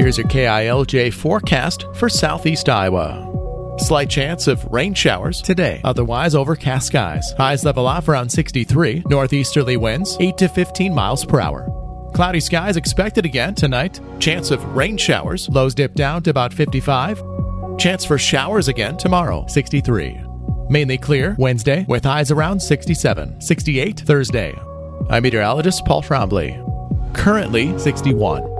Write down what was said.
Here's your KILJ forecast for southeast Iowa. Slight chance of rain showers today. Otherwise, overcast skies. Highs level off around 63. Northeasterly winds 8 to 15 miles per hour. Cloudy skies expected again tonight. Chance of rain showers. Lows dip down to about 55. Chance for showers again tomorrow, 63. Mainly clear Wednesday with highs around 67. 68 Thursday. I'm meteorologist Paul Trombley. Currently 61.